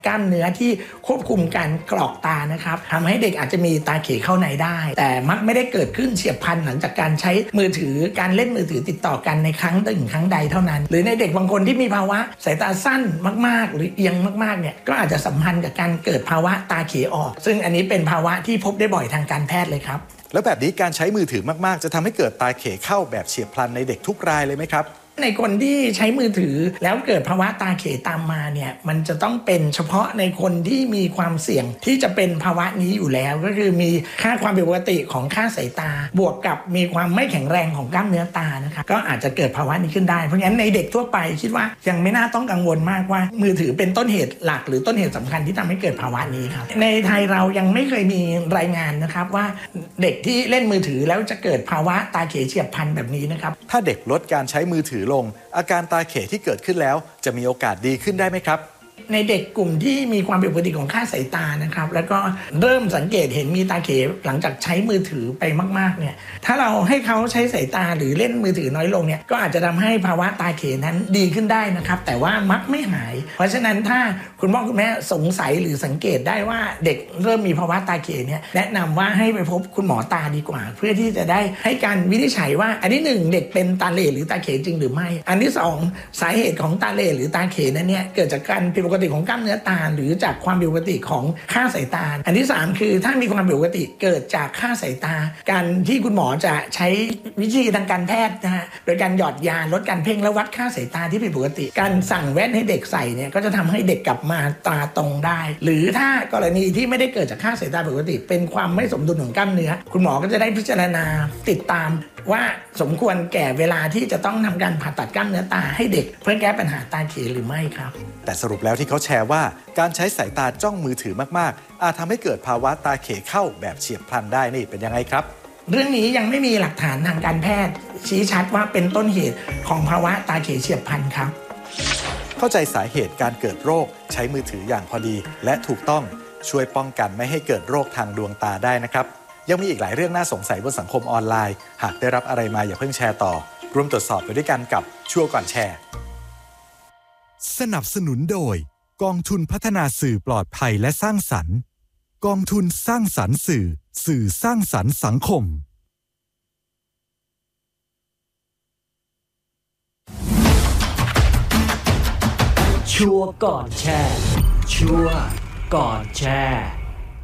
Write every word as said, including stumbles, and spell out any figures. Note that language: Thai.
กล้ามเนื้อที่ควบคุมการกรอกตานะครับทำให้เด็กอาจจะมีตาเขเข้าในได้แต่มักไม่ได้เกิดขึ้นเฉียบพลันหลังจากการใช้มือถือการเล่นมือถือติดต่อกันในครั้งหนึ่งครั้งใดเท่านั้นหรือในเด็กบางคนที่มีภาวะสายตาสั้นมากๆหรือเอียงมากๆเนี่ยก็อาจจะสัมพันธ์กับการเกิดภาวะตาเขออกซึ่งอันนี้เป็นภาวะที่พบได้บ่อยทางการแพทย์เลยครับแล้วแบบนี้การใช้มือถือมากๆจะทำให้เกิดตาเขเข้าแบบเฉียบพลันในเด็กทุกรายเลยไหมครับในคนที่ใช้มือถือแล้วเกิดภาวะตาเขตามมาเนี่ยมันจะต้องเป็นเฉพาะในคนที่มีความเสี่ยงที่จะเป็นภาวะนี้อยู่แล้วก็คือมีค่าความผิดปกติของค่าสายตาบวกกับมีความไม่แข็งแรงของกล้ามเนื้อตานะครับก็อาจจะเกิดภาวะนี้ขึ้นได้เพราะงั้นในเด็กทั่วไปคิดว่ายังไม่น่าต้องกังวลมากว่ามือถือเป็นต้นเหตุหลักหรือต้นเหตุสำคัญที่ทำให้เกิดภาวะนี้ครับในไทยเรายังไม่เคยมีรายงานนะครับว่าเด็กที่เล่นมือถือแล้วจะเกิดภาวะตาเขเฉียบพลันแบบนี้นะครับถ้าเด็กลดการใช้มือถือลงอาการตาเขที่เกิดขึ้นแล้วจะมีโอกาสดีขึ้นได้ไหมครับในเด็กกลุ่มที่มีความผิดปกติของค่าสายตานะครับแล้วก็เริ่มสังเกตเห็นมีตาเขหลังจากใช้มือถือไปมากๆเนี่ยถ้าเราให้เขาใช้สายตาหรือเล่นมือถือน้อยลงเนี่ยก็อาจจะทำให้ภาวะตาเขนั้นดีขึ้นได้นะครับแต่ว่ามักไม่หายเพราะฉะนั้นถ้าคุณพ่อคุณแม่สงสัยหรือสังเกตได้ว่าเด็กเริ่มมีภาวะตาเขเนี่ยแนะนำว่าให้ไปพบคุณหมอตาดีกว่าเพื่อที่จะได้ให้การวินิจฉัยว่าอันที่หนึ่งเด็กเป็นตาเหล่หรือตาเขจริงหรือไม่อันที่สองสาเหตุของตาเหล่หรือตาเขนั้นเนี่ยเกิดจากการผิดปกติของกล้ามเนื้อตาหรือจากความผิดปกติของค่าสายตาอันที่สามคือถ้ามีความผิดปกติเกิดจากค่าสายตาการที่คุณหมอจะใช้วิธีทางการแพทย์นะฮะโดยการหยอดยาลดการเพ่งและวัดค่าสายตาที่ผิดปกติการสั่งแว่นให้เด็กใส่เนี่ยก็จะทำให้เด็กกลับมาตาตรงได้หรือถ้ากรณีที่ไม่ได้เกิดจากค่าสายตาปกติเป็นความไม่สมดุลของกล้ามเนื้อคุณหมอก็จะได้พิจารณาติดตามว่าสมควรแก่เวลาที่จะต้องทำการผ่าตัดกล้ามเนื้อตาให้เด็กเพื่อแก้ปัญหาตาเขหรือไม่ครับแต่สรุปแล้วที่เขาแชร์ว่าการใช้สายตาจ้องมือถือมากๆอาจทำให้เกิดภาวะตาเขเข้าแบบเฉียบพลันได้นี่เป็นยังไงครับเรื่องนี้ยังไม่มีหลักฐานทางการแพทย์ชี้ชัดว่าเป็นต้นเหตุของภาวะตาเขเฉียบพลันครับเข้าใจสาเหตุการเกิดโรคใช้มือถืออย่างพอดีและถูกต้องช่วยป้องกันไม่ให้เกิดโรคทางดวงตาได้นะครับยังมีอีกหลายเรื่องน่าสงสัยบนสังคมออนไลน์หากได้รับอะไรมาอย่าเพิ่งแชร์ต่อร่วมตรวจสอบไปด้วยกันกับชัวร์ก่อนแชร์สนับสนุนโดยกองทุนพัฒนาสื่อปลอดภัยและสร้างสรรค์กองทุนสร้างสรรค์สื่อสื่อสร้างสรรค์สังคมชัวร์ก่อนแชร์ชัวร์ก่อนแชร์